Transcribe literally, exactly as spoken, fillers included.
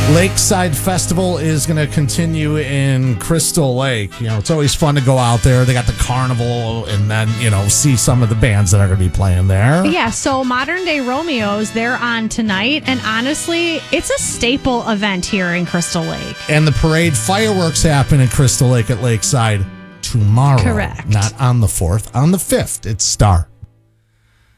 Lakeside Festival is going to continue in Crystal Lake. You know, it's always fun to go out there. They got the carnival and then, you know, see some of the bands that are going to be playing there. Yeah, so Modern Day Romeos, they're on tonight. And honestly, it's a staple event here in Crystal Lake. And the parade fireworks happen in Crystal Lake at Lakeside tomorrow. Correct. Not on the fourth, on the fifth. It's Star.